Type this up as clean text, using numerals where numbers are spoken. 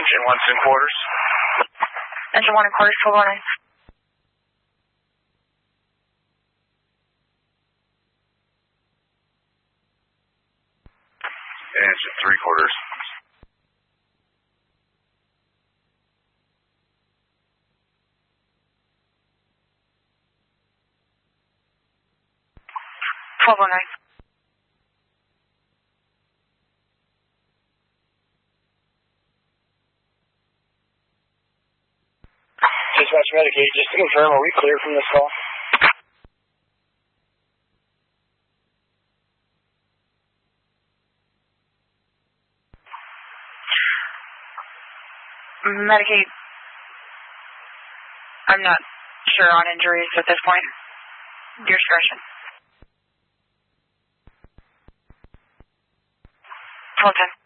Engine 1 in quarters. Engine 1 in quarters, 1209. Engine 3 quarters. Dispatch Medicaid, just to confirm, are we clear from this call? Medicaid, I'm not sure on injuries at this point. Your discretion. 1210.